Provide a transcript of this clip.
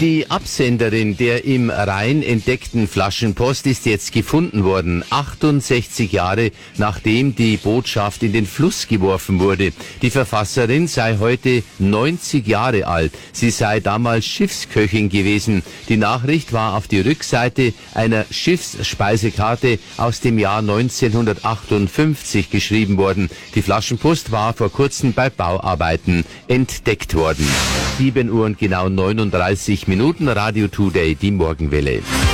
Die Absenderin der im Rhein entdeckten Flaschenpost ist jetzt gefunden worden, 68 Jahre nachdem die Botschaft in den Fluss geworfen wurde. Die Verfasserin sei heute 90 Jahre alt. Sie sei damals Schiffsköchin gewesen. Die Nachricht war auf die Rückseite einer Schiffsspeisekarte aus dem Jahr 1958 geschrieben worden. Die Flaschenpost war vor kurzem bei Bauarbeiten entdeckt worden. 7 Uhr und genau 39 Minuten, Radio Today, die Morgenwelle.